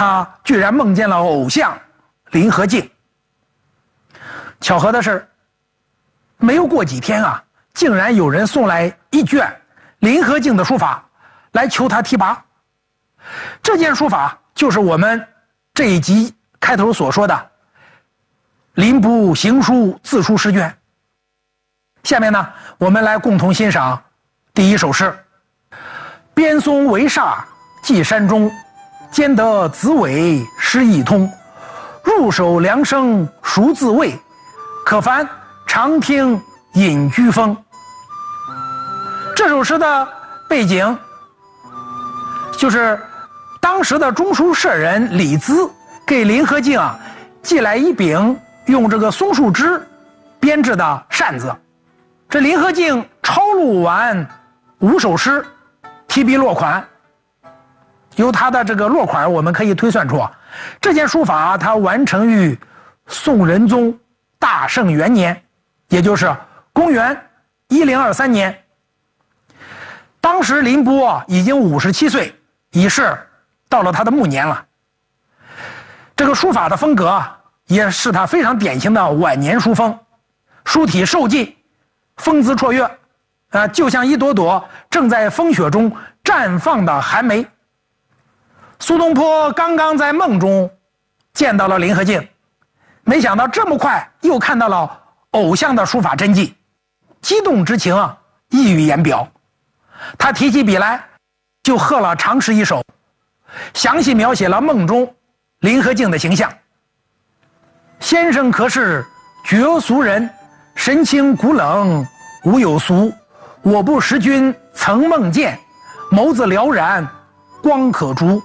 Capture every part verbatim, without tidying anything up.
他居然梦见了偶像林和靖。巧合的是，没有过几天啊，竟然有人送来一卷林和靖的书法来求他提拔。这件书法就是我们这一集开头所说的林部行书自书诗卷。下面呢，我们来共同欣赏第一首诗：边松为煞寄山中，兼得子尾诗意通。入手凉生熟自味，可烦常听隐居风。这首诗的背景就是当时的中书舍人李兹给林和靖啊寄来一柄用这个松树枝编制的扇子。这林和靖抄录完五首诗，提笔落款。由他的这个落款，我们可以推算出啊，这件书法他完成于宋仁宗大圣元年，也就是公元一零二三年。当时林波啊已经五十七岁，已是到了他的暮年了。这个书法的风格啊，也是他非常典型的晚年书风，书体瘦劲，风姿绰约，啊，就像一朵朵正在风雪中绽放的寒梅。苏东坡刚刚在梦中见到了林和靖，没想到这么快又看到了偶像的书法真迹，激动之情啊溢于言表。他提起笔来就贺了长诗一首，详细描写了梦中林和靖的形象。先生可是绝俗人，神情古冷无有俗。我不识君曾梦见，眸子燎然光可烛。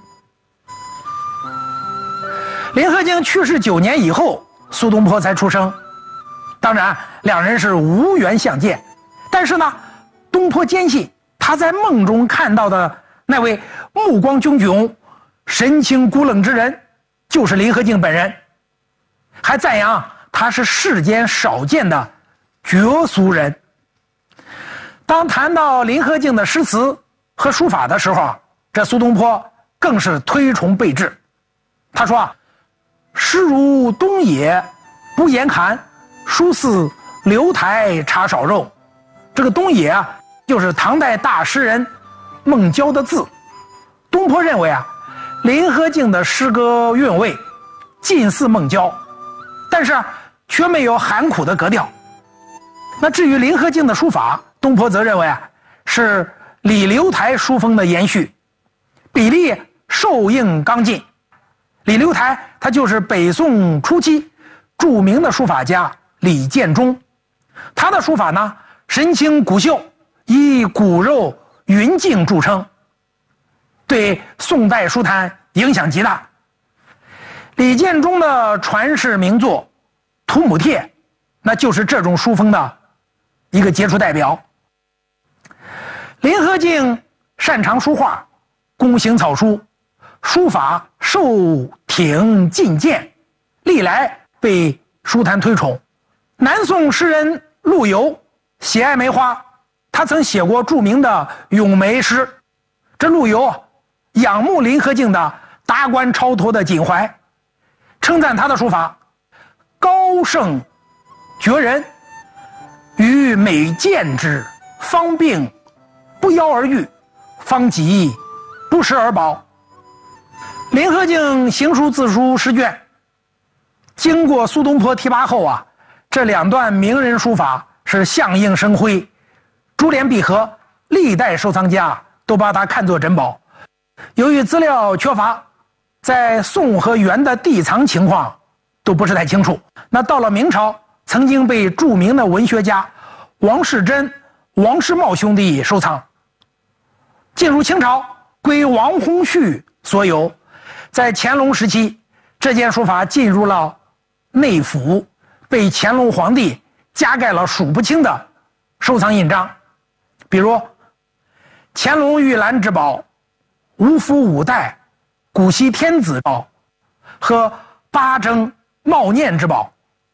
林和靖去世九年以后，苏东坡才出生。当然，两人是无缘相见，但是呢，东坡坚信他在梦中看到的那位目光炯炯、神情孤冷之人，就是林和靖本人，还赞扬他是世间少见的绝俗人。当谈到林和靖的诗词和书法的时候啊，这苏东坡更是推崇备至。他说啊，诗如东野不言寒，书似刘台茶少肉。这个东野啊，就是唐代大诗人孟郊的字。东坡认为啊，林和靖的诗歌韵味近似孟郊，但是却没有寒苦的格调。那至于林和靖的书法，东坡则认为啊，是李刘台书风的延续，笔力瘦硬刚劲。李刘台他就是北宋初期著名的书法家李建中，他的书法呢神清骨秀，以骨肉匀净著称，对宋代书坛影响极大。李建中的传世名作《土母帖》，那就是这种书风的一个杰出代表。林和靖擅长书画，工行草书，书法瘦挺劲健，历来被书坛推崇。南宋诗人陆游喜爱梅花，他曾写过著名的《咏梅》诗。这陆游仰慕林和靖的达观超脱的襟怀，称赞他的书法高胜绝人，于美见之，方病不腰而愈，方疾不食而饱。林和靖行书自书诗卷，经过苏东坡提拔后啊，这两段名人书法是相映生辉，珠联璧合，历代收藏家都把它看作珍宝。由于资料缺乏，在宋和元的地藏情况都不是太清楚。那到了明朝，曾经被著名的文学家王士祯、王士茂兄弟收藏。进入清朝，归王洪绪所有。在乾隆时期，这件书法进入了内府，被乾隆皇帝加盖了数不清的收藏印章，比如乾隆御兰之宝、五府五代、古稀天子宝和八征茂念之宝。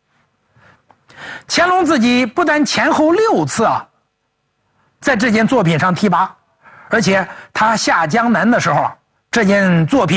乾隆自己不但前后六次啊，在这件作品上提拔，而且他下江南的时候，这件作品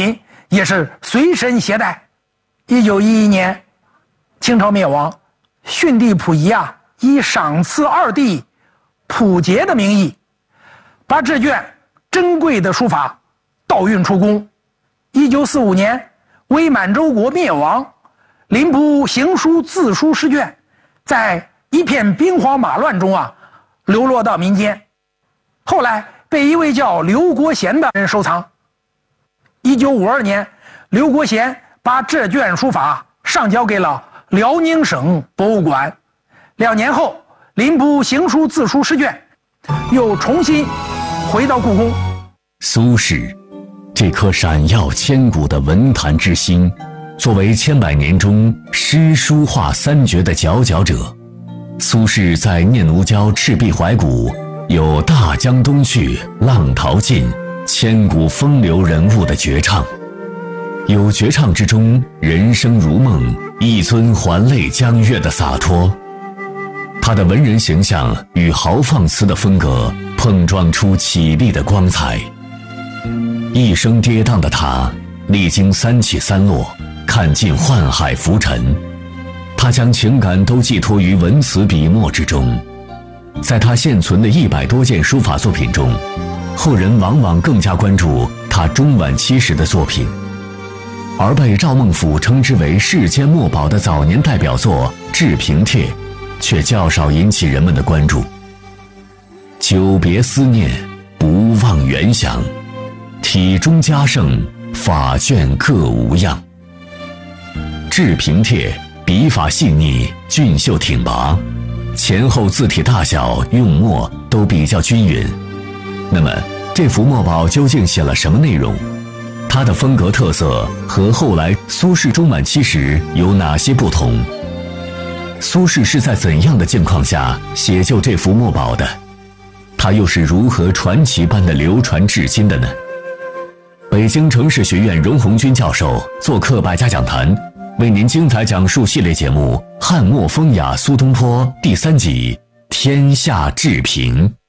也是随身携带。一九一一年，清朝灭亡，逊帝溥仪啊，以赏赐二弟溥杰的名义，把这卷珍贵的书法盗运出宫。一九四五年，伪满洲国灭亡，林仆行书字书诗卷，在一片兵荒马乱中啊，流落到民间。后来被一位叫刘国贤的人收藏。一九五二年，刘国贤把这卷书法上交给了辽宁省博物馆。两年后，林仆行书字书诗卷又重新回到故宫。 苏轼，这颗闪耀千古的文坛之星，作为千百年中诗书画三绝的佼佼者，苏轼在《念奴娇·赤壁怀古》有大江东去，浪淘尽，千古风流人物的绝唱。有绝唱之中人生如梦，一尊还酹江月的洒脱。他的文人形象与豪放词的风格碰撞出绮丽的光彩。一生跌宕的他，历经三起三落，看尽宦海浮沉。他将情感都寄托于文词笔墨之中。在他现存的一百多件书法作品中，后人往往更加关注他中晚期时的作品，而被赵孟俯称之为世间墨宝的早年代表作《治平帖》却较少引起人们的关注。久别思念，不忘原想，体中佳胜，法卷各无恙。《治平帖》笔法细腻，俊秀挺拔，前后字体大小、用墨都比较均匀。那么这幅墨宝究竟写了什么内容？它的风格特色和后来苏轼中晚期时有哪些不同？苏轼是在怎样的境况下写就这幅墨宝的？它又是如何传奇般的流传至今的呢？北京城市学院荣鸿钧教授做客百家讲坛，为您精彩讲述系列节目《汉墨风雅苏东坡》第三集《天下治平》。